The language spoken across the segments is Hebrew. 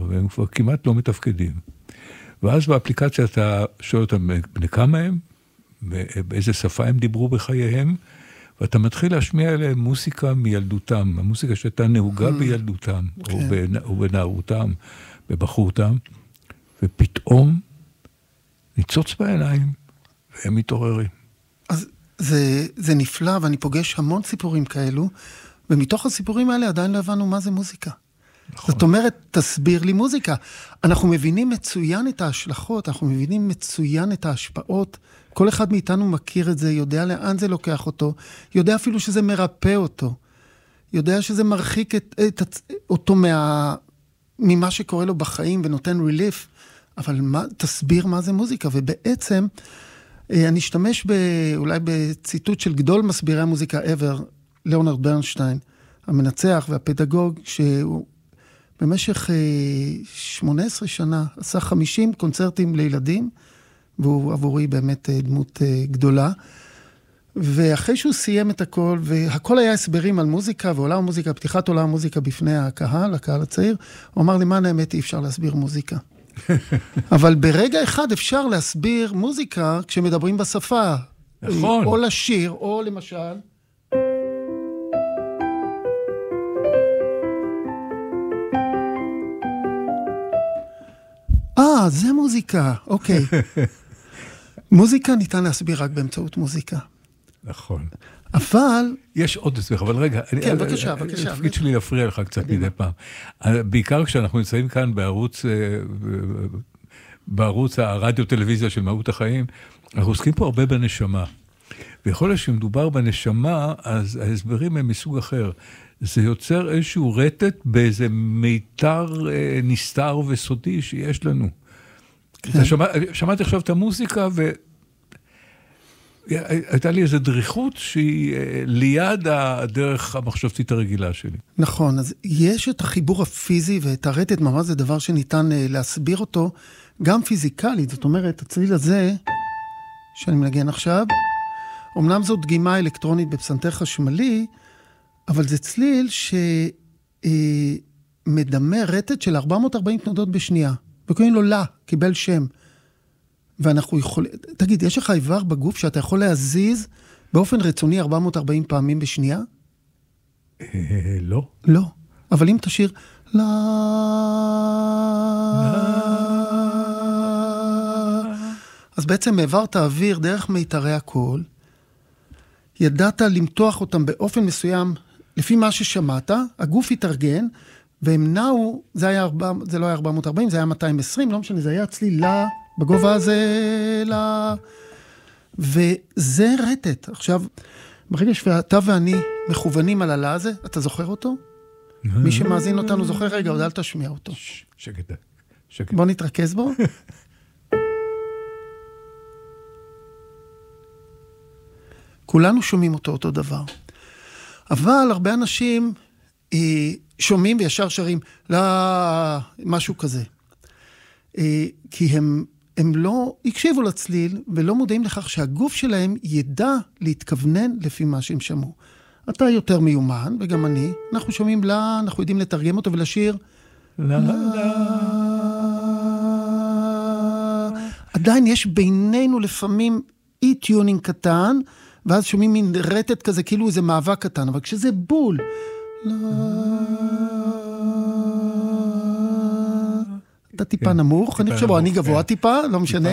והם כבר כמעט לא מתפקדים. ואז באפליקציה אתה שואל אותם בני כמה הם, באיזה שפה הם דיברו בחייהם, ואתה מתחיל להשמיע אליהם מוסיקה מילדותם, המוסיקה שהייתה נהוגה בילדותם, או בנערותם, בבחרותם, ופתאום ניצוץ בעיניים, והם מתעוררים. אז זה נפלא, ואני פוגש המון סיפורים כאלו, ומתוך הסיפורים האלה עדיין לא הבנו מה זה מוזיקה. נכון. זאת אומרת, תסביר לי מוזיקה. אנחנו מבינים מצוין את ההשלכות, אנחנו מבינים מצוין את ההשפעות, כל אחד מאיתנו מכיר את זה, יודע לאן זה לוקח אותו, יודע אפילו שזה מרפא אותו, יודע שזה מרחיק אותו ממה שקורה לו בחיים ונותן ריליף, אבל תסביר מה זה מוזיקה, ובעצם אני אשתמש אולי בציטוט של גדול מסבירי המוזיקה ever, ליאונרד ברנשטיין, המנצח והפדגוג, שהוא במשך 18 שנה עשה 50 קונצרטים לילדים, והוא עבורי באמת דמות גדולה, ואחרי שהוא סיים את הכל, והכל היה הסברים על מוזיקה, ועולם המוזיקה, פתיחת עולם המוזיקה בפני הקהל הצעיר, הוא אמר לי, מה האמת אי אפשר להסביר מוזיקה. אבל ברגע אחד אפשר להסביר מוזיקה, כשמדברים בשפה. נכון. או לשיר, או למשל... זה מוזיקה, אוקיי. מוזיקה ניתן להסביר רק באמצעות מוזיקה. נכון. אבל... יש עוד הסבר, אבל רגע. כן, בבקשה. התפקיד שלי להפריע לך קצת מדי פעם. בעיקר כשאנחנו נמצאים כאן בערוץ הרדיו-טלוויזיה של מהות החיים, אנחנו עוסקים פה הרבה בנשמה. ויכול להיות שמדובר בנשמה, אז ההסברים הם מסוג אחר. זה יוצר איזשהו רטט באיזה מיתר נסתר וסודי שיש לנו. שמעתי עכשיו את המוזיקה, והייתה לי איזו דריכות שהיא ליד הדרך המחשבתית הרגילה שלי. נכון, אז יש את החיבור הפיזי ואת הרטט, ממש זה דבר שניתן להסביר אותו, גם פיזיקלית, זאת אומרת, הצליל הזה, שאני מנגן עכשיו, אמנם זו דגימה אלקטרונית בפסנתר חשמלי, אבל זה צליל שמדמה רטט של 440 תנודות בשנייה, וקוראים לו לה, קיבל שם. ואנחנו יכולים, תגיד, יש לך איבר בגוף שאתה יכול להזיז באופן רצוני 440 פעמים בשנייה? לא. לא. אבל אם תשאיר, לה... אז בעצם העברת האוויר דרך מיתרי הקול, ידעת למתוח אותם באופן מסוים, לפי מה ששמעת, הגוף התארגן, והם נעו, זה לא היה 440, זה היה 220, לא משנה, זה היה אצלי לה, בגובה הזה, לה, וזה רטט. עכשיו, ברגע שאתה ואני מכוונים על הלה הזה, אתה זוכר אותו? מי שמאזין אותנו זוכר, רגע, עוד אל תשמיע אותו. שקט. בוא נתרכז בו. כולנו שומעים אותו דבר. אבל הרבה אנשים שומעים וישר שרים, לא, משהו כזה. כי הם לא הקשיבו לצליל, ולא מודעים לכך שהגוף שלהם ידע להתכוונן לפי מה שהם שמעו. אתה יותר מיומן, וגם אני, אנחנו שומעים לה, אנחנו יודעים לתרגם אותו ולשיר, לה, עדיין יש בינינו לפעמים אי-טיונינג קטן, ואז שומעים מין רטט כזה, כאילו איזה מאבק קטן, אבל כשזה בול, אתה טיפה נמוך, אני חושב, אני גבוה טיפה, לא משנה.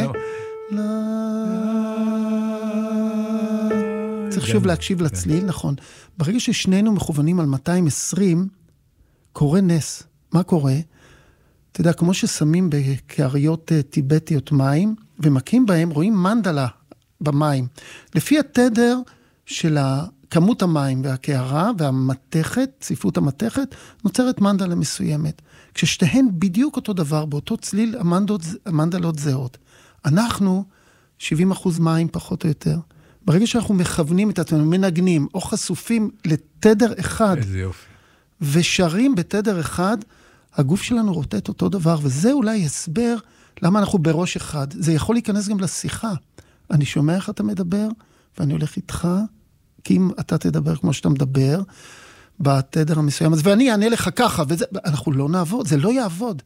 צריך שוב להקשיב לצליל, נכון. ברגע ששנינו מכוונים על 220, קורה נס. מה קורה? אתה יודע, כמו ששמים בקעריות טיבטיות מים, ומקים בהם, רואים מנדלה במים. לפי התדר של כמות המים והקערה והמתכת, צפיפות המתכת, נוצרת מנדלה מסוימת. כששתיהן בדיוק אותו דבר, באותו צליל, המנדלות זהות. אנחנו 70% מים פחות או יותר. ברגע שאנחנו מכוונים את עצמנו, מנגנים או חשופים לתדר אחד, ושרים בתדר אחד, הגוף שלנו רוטט אותו דבר, וזה אולי הסבר למה אנחנו בראש אחד. זה יכול להיכנס גם לשיחה. אני שומע איך אתה מדבר, ואני הולך איתך, כי אם אתה תדבר כמו שאתה מדבר, בתדר המסוים הזה, ואני אענה לך ככה, אנחנו לא נעבוד, זה לא יעבוד.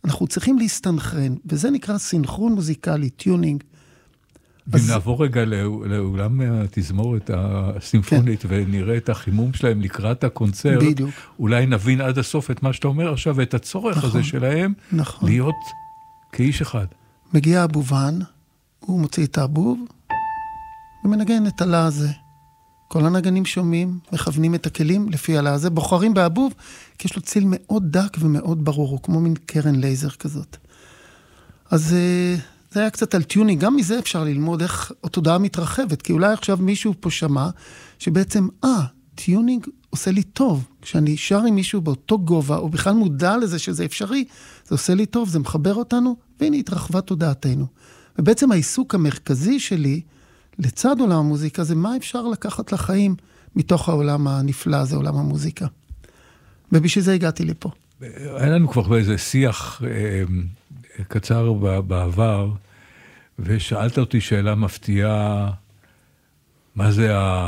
אנחנו צריכים להסתנכרן, וזה נקרא סינכרון מוזיקלי, טיונינג. אם נעבור רגע לאולם התזמורת הסימפונית, כן. ונראה את החימום שלהם לקראת הקונצרט, בדיוק. אולי נבין עד הסוף את מה שאתה אומר עכשיו, ואת הצורך נכון, הזה שלהם, נכון. להיות כאיש אחד. מגיע הבובן, הוא מוציא את הבוב, ומנגן את הלה הזה. כל הנגנים שומעים, מכוונים את הכלים לפי הלה הזה, בוחרים באבוב, כי יש לו ציל מאוד דק ומאוד ברור, הוא כמו מין קרן לייזר כזאת. אז זה היה קצת על טיונינג, גם מזה אפשר ללמוד איך התודעה מתרחבת, כי אולי עכשיו מישהו פה שמע, שבעצם, טיונינג עושה לי טוב, כשאני שר עם מישהו באותו גובה, או בכלל מודע לזה שזה אפשרי, זה עושה לי טוב, זה מחבר אותנו, והנה התרחבה תודעתנו. ובעצם העיסוק המרכזי שלי, לצד עולם המוזיקה, זה מה אפשר לקחת לחיים, מתוך העולם הנפלא הזה, עולם המוזיקה. ובשביל זה הגעתי לפה. היה לנו כבר באיזה שיח קצר בעבר, ושאלת אותי שאלה מפתיעה, מה זה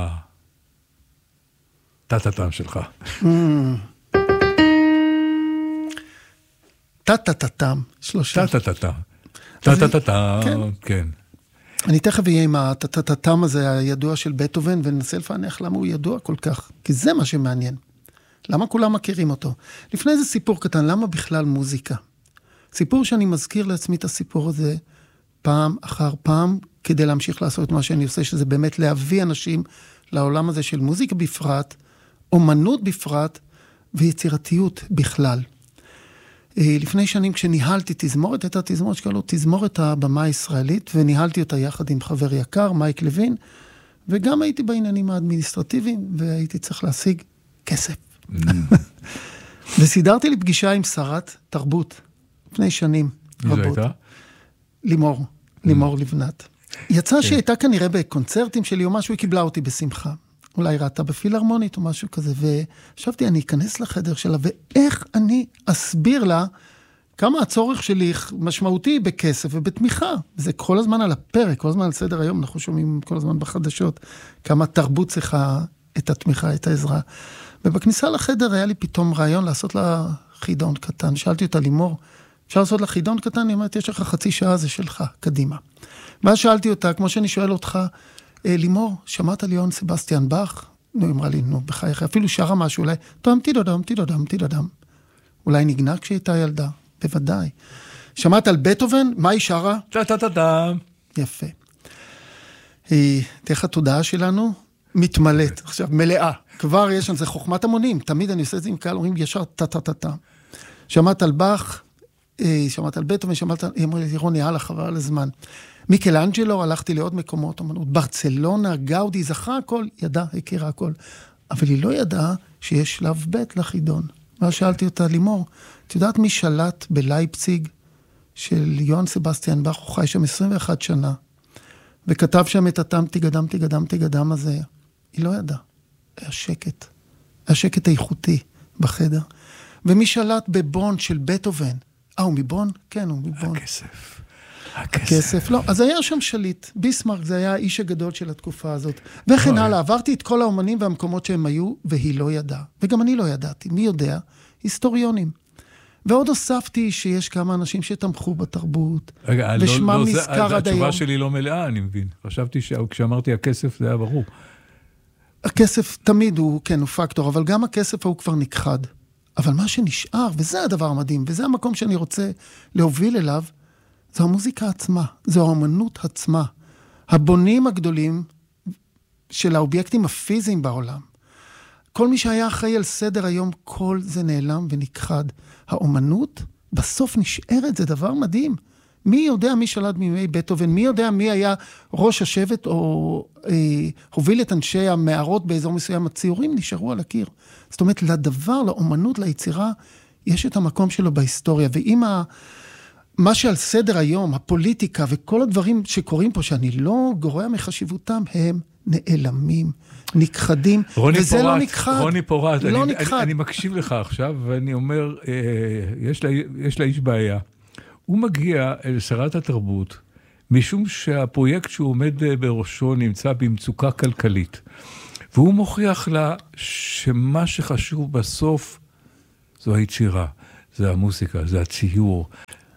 טה-טה-טם שלך? טה-טה-טם, 3. טה-טה-טם. טה-טה-טם, כן. אני תכף אהיה עם הטה-טה-טם הזה הידוע של בטהובן, וננסה לפענח למה הוא ידוע כל כך, כי זה מה שמעניין. למה כולם מכירים אותו? לפני זה סיפור קטן, למה בכלל מוזיקה? סיפור שאני מזכיר לעצמי את הסיפור הזה פעם אחר פעם, כדי להמשיך לעשות את מה שאני עושה, שזה באמת להביא אנשים לעולם הזה של מוזיקה בפרט, אומנות בפרט, ויצירתיות בכלל. לפני שנים כשניהלתי תזמורת, הייתה תזמורת שקראו תזמורת הבמה הישראלית, וניהלתי אותה יחד עם חבר יקר, מייק לוין, וגם הייתי בעניינים האדמיניסטרטיביים, והייתי צריך להשיג כסף. וסידרתי לי פגישה עם שרת תרבות, לפני שנים רבות. לימור לבנת. יצא שהיא הייתה כנראה בקונצרטים שלי או משהו, היא קיבלה אותי בשמחה. אולי ראתה בפילהרמונית או משהו כזה, וחשבתי, אני אכנס לחדר שלה, ואיך אני אסביר לה כמה הצורך שלי משמעותי בכסף ובתמיכה. זה כל הזמן על הפרק, כל הזמן על סדר היום, אנחנו שומעים כל הזמן בחדשות, כמה תרבות צריכה את התמיכה, את העזרה. ובכניסה לחדר היה לי פתאום רעיון לעשות לה חידון קטן. שאלתי אותה, לימור, אפשר לעשות לה חידון קטן? אני אומרת, יש לך חצי שעה, זה שלך, קדימה. ואז שאלתי אותה, כמו שאני שואל אותך, לימור, שמעת על יוהאן סבסטיאן באך? היא אמרה לי, נו, בחייך, אפילו שרה משהו, אולי, טוב, תידודם. אולי נגנה כשהייתה ילדה, בוודאי. שמעת על בטהובן? מה היא שרה? טה-טה-טה-טה. יפה. דרך התודעה שלנו מתמלאת, עכשיו, מלאה. כבר יש שם, זה חוכמת המונים, תמיד אני עושה את זה עם קהל, אומרים ישר טה-טה-טה-טה. שמעת על באך, שמעת על בטהובן, שמעת על, היא אמרה לי, רוני, הלאה, חבל על הזמן. מיקלאנג'לו, הלכתי לעוד מקומות, אמנות, ברצלונה, גאודי, זכרה הכל, ידעה, הכירה הכל. אבל היא לא ידעה שיש שלב ב' לחידון. ואז שאלתי אותה, לימור, את יודעת מי שלט בלייפציג של יוהאן סבסטיאן באך, הוא חי שם 21 שנה, וכתב שם את התם תיגדם הזה. היא לא ידעה. היה שקט. היה שקט איכותי בחדר. ומי שלט בבון של בטהובן? הוא מבון? כן, הוא מבון. הכסף, לא. אז היה שם שליט. ביסמרק, זה היה האיש הגדול של התקופה הזאת. וכן הלאה, עברתי את כל האומנים והמקומות שהם היו, והיא לא ידעה. וגם אני לא ידעתי. מי יודע? היסטוריונים. ועוד הוספתי שיש כמה אנשים שתמכו בתרבות. רגע, ושמם נזכר עד היום. התשובה שלי לא מלאה, אני מבין. חשבתי כשאמרתי הכסף, זה היה ברור. הכסף תמיד הוא, כן, הוא פקטור, אבל גם הכסף הוא כבר נכחד. אבל מה שנשאר, וזה הדבר המדהים, וזה המקום שאני רוצה להוביל אליו, זו המוזיקה עצמה, זו האמנות עצמה. הבונים הגדולים של האובייקטים הפיזיים בעולם. כל מי שהיה אחראי על סדר היום, כל זה נעלם ונכחד. האמנות בסוף נשארת, זה דבר מדהים. מי יודע מי שלט מימי בטהובן? מי יודע מי היה ראש השבט או הוביל את אנשי המערות באזור מסוים? הציורים נשארו על הקיר. זאת אומרת, לדבר, לאמנות, ליצירה, יש את המקום שלו בהיסטוריה. ואם מה שעל סדר היום, הפוליטיקה וכל הדברים שקורים פה, שאני לא גורע מחשיבותם, הם נעלמים, נכחדים, וזה לא נכחד. רוני פורט, אני מקשיב לך עכשיו, ואני אומר, יש לה איש בעיה. הוא מגיע אל שרת התרבות, משום שהפרויקט שהוא עומד בראשו נמצא במצוקה כלכלית. והוא מוכיח לה שמה שחשוב בסוף זו היצירה. זה המוסיקה, זה הציור.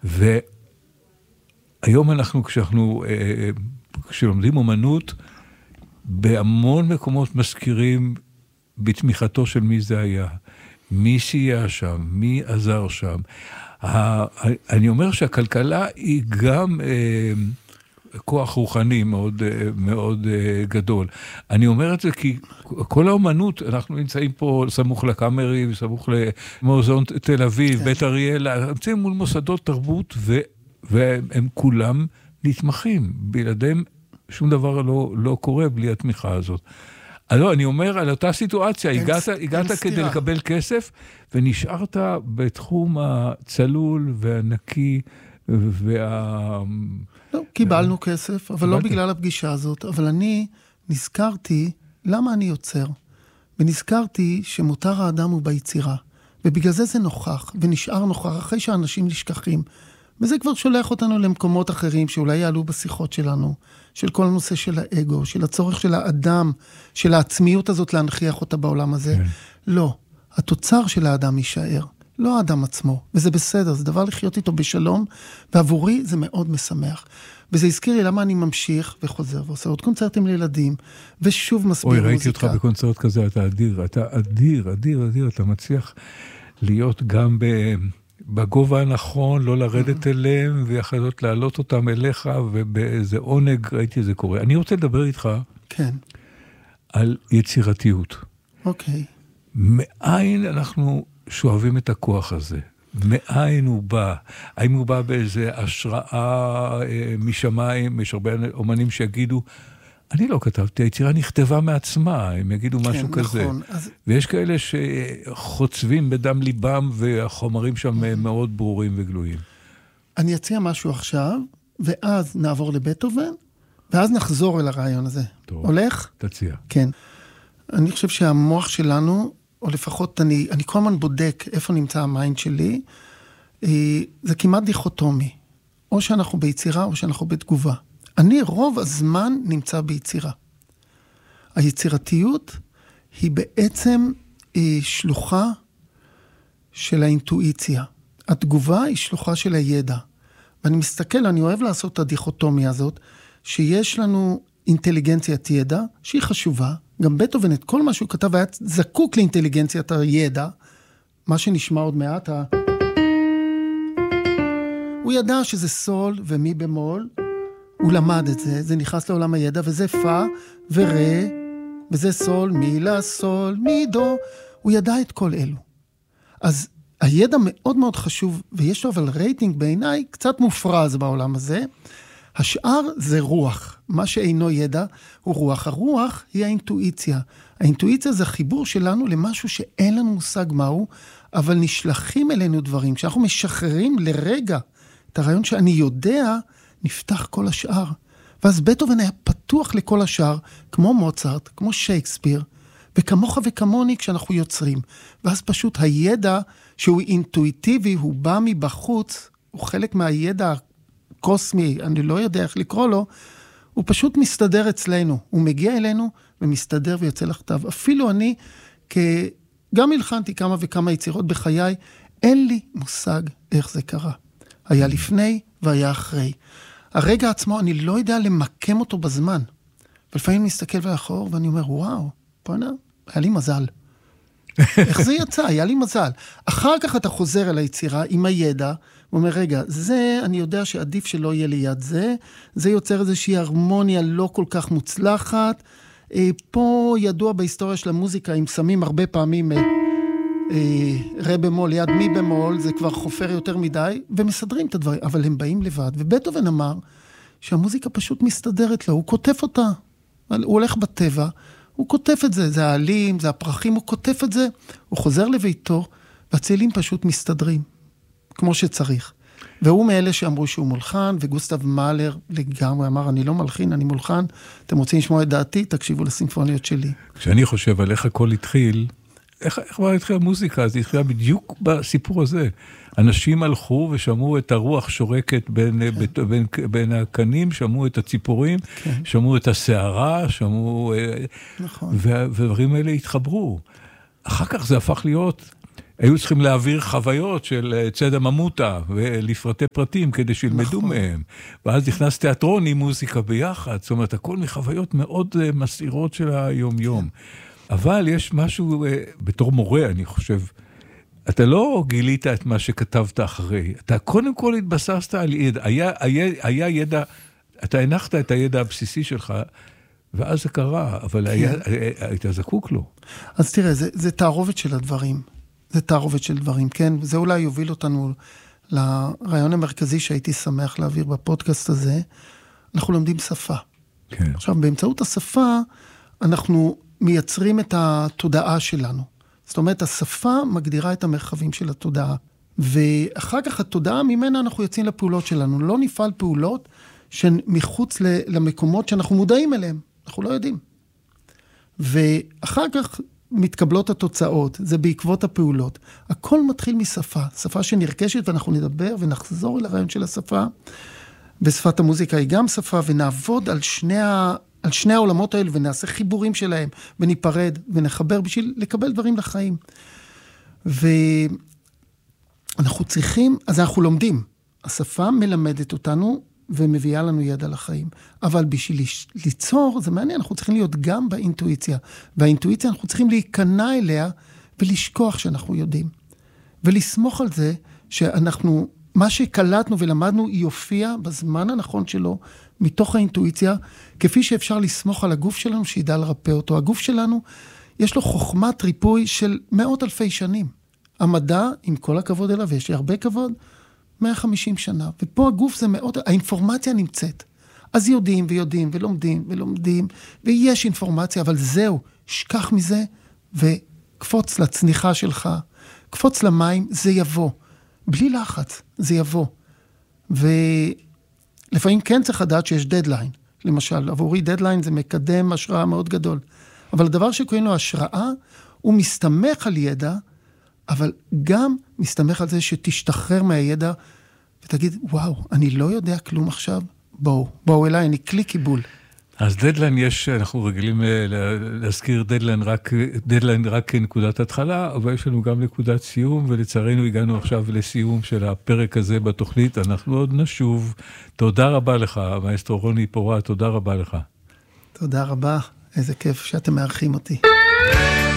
והיום כשלומדים אומנות, בהמון מקומות מזכירים בתמיכתו של מי זה היה. מי סייע שם, מי עזר שם. אני אומר שהכלכלה היא גם כוח רוחני מאוד, מאוד גדול. אני אומר את זה כי כל האומנות, אנחנו נמצאים פה סמוך לקאמרי, סמוך למוזיאון תל אביב, בית אריאלה, נמצאים מול מוסדות תרבות, והם כולם נתמכים. בלעדיהם שום דבר לא קורה בלי התמיכה הזאת. לא, אני אומר על אותה סיטואציה, הגעת כדי לקבל כסף, ונשארת בתחום הצלול והנקי, לא, קיבלנו כסף, אבל לא בגלל הפגישה הזאת, אבל אני נזכרתי למה אני יוצר, ונזכרתי שמותר האדם הוא ביצירה, ובגלל זה נוכח, ונשאר נוכח, אחרי שאנשים נשכחים, וזה כבר שולח אותנו למקומות אחרים, שאולי יעלו בשיחות שלנו, של כל הנושא של האגו, של הצורך של האדם, של העצמיות הזאת להנכיח אותה בעולם הזה. לא, התוצר של האדם יישאר, לא האדם עצמו, וזה בסדר, זה דבר לחיות איתו בשלום, ועבורי זה מאוד משמח. וזה הזכיר לי למה אני ממשיך וחוזר, ועושה עוד קונצרטים לילדים, ושוב מסביר מוזיקה. ראיתי אותך בקונצרט כזה, אתה אדיר, אתה מצליח להיות גם בגובה הנכון, לא לרדת אליהם, ויחדות להעלות אותם אליך, ובאיזה עונג ראיתי זה קורה. אני רוצה לדבר איתך על יצירתיות. אוקיי. מאין אנחנו שואבים את הכוח הזה? מאין הוא בא? האם הוא בא באיזה השראה משמיים? יש הרבה אומנים שיגידו, אני לא כתבתי, היצירה נכתבה מעצמה, הם יגידו משהו כזה. נכון. ויש כאלה שחוצבים בדם ליבם, והחומרים שם מאוד ברורים וגלויים. אני אציע משהו עכשיו, ואז נעבור לבטהובן, ואז נחזור אל הרעיון הזה. טוב. הולך? תציע. כן. אני חושב שהמוח שלנו, או לפחות אני כל הזמן בודק איפה נמצא המיינד שלי, זה כמעט דיכוטומי. או שאנחנו ביצירה, או שאנחנו בתגובה. אני רוב הזמן נמצא ביצירה. היצירתיות היא בעצם שלוחה של האינטואיציה. התגובה היא שלוחה של הידע. ואני מסתכל, אני אוהב לעשות את הדיכוטומיה הזאת, שיש לנו אינטליגנציית ידע, שהיא חשובה. גם בטהובן, את כל מה שהוא כתב, היה זקוק לאינטליגנציית הידע, מה שנשמע עוד מעט. הוא ידע שזה סול ומי במול, הוא למד את זה, זה נכנס לעולם הידע, וזה פה ורה, וזה סול, מי לה סול, מי דו, הוא ידע את כל אלו. אז הידע מאוד מאוד חשוב, ויש לו אבל רייטינג בעיניי קצת מופרז בעולם הזה. השאר זה רוח, מה שאינו ידע הוא רוח. הרוח היא האינטואיציה. האינטואיציה זה חיבור שלנו למשהו שאין לנו מושג מהו, אבל נשלחים אלינו דברים. כשאנחנו משחררים לרגע את הרעיון שאני יודע, נפתח כל השאר. ואז בטהובן היה פתוח לכל השאר, כמו מוצרט, כמו שייקספיר, וכמוך וכמוני כשאנחנו יוצרים. ואז פשוט הידע שהוא אינטואיטיבי, הוא בא מבחוץ, הוא חלק מהידע הקוסמי, אני לא יודע איך לקרוא לו, הוא פשוט מסתדר אצלנו. הוא מגיע אלינו ומסתדר ויוצא לכתב. אפילו אני, גם הלחנתי כמה וכמה יצירות בחיי, אין לי מושג איך זה קרה. היה לפני והיה אחרי. הרגע עצמו, אני לא יודע למקם אותו בזמן. ולפעמים מסתכל לאחור ואני אומר, וואו, בוא'נה, היה לי מזל. איך זה יצא? היה לי מזל. אחר כך אתה חוזר אל היצירה עם הידע, ואומר, רגע, זה, אני יודע שעדיף שלא יהיה ליד זה, זה יוצר איזושהי הרמוניה לא כל כך מוצלחת. פה ידוע בהיסטוריה של המוזיקה, אם שמים הרבה פעמים רה במול ליד מי במול, זה כבר חופר יותר מדי, ומסדרים את הדברים, אבל הם באים לבד. ובטהובן אמר שהמוזיקה פשוט מסתדרת לו, הוא כותב אותה, הוא הולך בטבע, הוא כותב את זה, זה העלים, זה הפרחים, הוא כותב את זה, הוא חוזר לביתו, והצלילים פשוט מסתדרים, כמו שצריך. והוא מאלה שאמרו שהוא מולחן, וגוסטב מאלר לגמרי אמר, אני לא מלחין, אני מולחן, אתם רוצים לשמוע את דעתי, תקשיבו לסימפוניות שלי. כשאני חושב על איך הכל התחיל, איך כבר התחילה המוזיקה? זה התחילה בדיוק בסיפור הזה. אנשים הלכו ושמעו את הרוח שורקת בין הקנים, שמעו את הציפורים, שמעו את השערה, שמעו... נכון. והדברים האלה התחברו. אחר כך זה הפך להיות היו צריכים להעביר חוויות של צד הממותה, ולפרטי פרטים כדי שילמדו מהם. ואז נכנס תיאטרון עם מוזיקה ביחד, זאת אומרת, הכל מחוויות מאוד מסעירות של היום-יום. אבל יש משהו, בתור מורה, אני חושב, אתה לא גילית את מה שכתבת אחרי, אתה קודם כל התבססת על ידע, היה ידע, אתה הנחת את הידע הבסיסי שלך, ואז זה קרה, אבל היית זקוק לו. אז תראה, זה תערובת של הדברים. זה תערובת של דברים, כן? וזה אולי יוביל אותנו לרעיון המרכזי שהייתי שמח להעביר בפודקאסט הזה. אנחנו לומדים שפה. כן. עכשיו, באמצעות השפה, אנחנו מייצרים את התודעה שלנו. זאת אומרת, השפה מגדירה את המרחבים של התודעה. ואחר כך התודעה ממנה אנחנו יוצאים לפעולות שלנו. לא נפעל פעולות שהן מחוץ למקומות שאנחנו מודעים אליהם. אנחנו לא יודעים. ואחר כך מתקבלות התוצאות, זה בעקבות הפעולות. הכל מתחיל משפה, שפה שנרכשת, ואנחנו נדבר ונחזור אל הרעיון של השפה. בשפת המוזיקה היא גם שפה, ונעבוד על שני העולמות האלה, ונעשה חיבורים שלהם, וניפרד, ונחבר בשביל לקבל דברים לחיים. ואנחנו צריכים, אז אנחנו לומדים. השפה מלמדת אותנו, ומביאה לנו ידע לחיים. אבל בשביל ליצור, זה מעניין, אנחנו צריכים להיות גם באינטואיציה. והאינטואיציה, אנחנו צריכים להיכנע אליה, ולשכוח שאנחנו יודעים. ולסמוך על זה, שאנחנו, מה שקלטנו ולמדנו, יופיע בזמן הנכון שלו, מתוך האינטואיציה, כפי שאפשר לסמוך על הגוף שלנו, שידע לרפא אותו. הגוף שלנו, יש לו חוכמת ריפוי של מאות אלפי שנים. המדע, עם כל הכבוד אליו, ויש לי הרבה כבוד, 150 שנה, ופה הגוף זה מאוד, האינפורמציה נמצאת. אז יודעים ויודעים ולומדים ולומדים, ויש אינפורמציה, אבל זהו, שכח מזה, וקפוץ לצניחה שלך, קפוץ למים, זה יבוא. בלי לחץ, זה יבוא. ולפעמים כן צריך לדעת שיש דדליין. למשל, עבורי דדליין זה מקדם השראה מאוד גדול. אבל הדבר שקוראים לו השראה, הוא מסתמך על ידע, אבל גם מסתמך על זה שתשתחרר מהידע, ותגיד, וואו, אני לא יודע כלום עכשיו, בואו אליי, אני כלי קיבול. אז דדליין יש, אנחנו רגילים להזכיר דדליין רק כנקודת התחלה, אבל יש לנו גם נקודת סיום, ולצערנו הגענו עכשיו לסיום של הפרק הזה בתוכנית, אנחנו עוד נשוב. תודה רבה לך, מאסטרו רוני פורט, תודה רבה לך. תודה רבה, איזה כיף שאתם מארחים אותי.